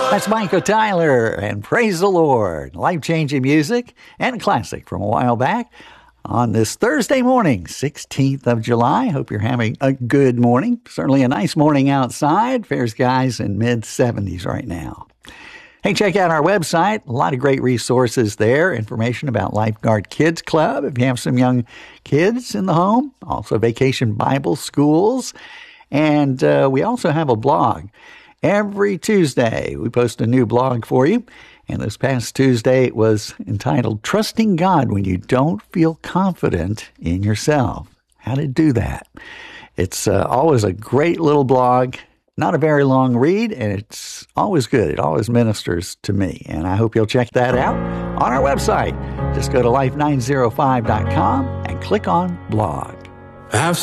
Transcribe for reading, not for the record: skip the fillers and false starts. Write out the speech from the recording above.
That's Micah Tyler, and praise the Lord. Life-changing music and a classic from a while back on this Thursday morning, 16th of July. Hope you're having a good morning. Certainly a nice morning outside. Fair skies in mid-70s right now. Hey, check out our website. A lot of great resources there. Information about Lifeguard Kids Club if you have some young kids in the home. Also Vacation Bible Schools. And we also have a blog. Every Tuesday, we post a new blog for you. And this past Tuesday, it was entitled, Trusting God When You Don't Feel Confident in Yourself. How to do that. It's always a great little blog. Not a very long read, and it's always good. It always ministers to me, and I hope you'll check that out on our website. Just go to life905.com and click on blog. I've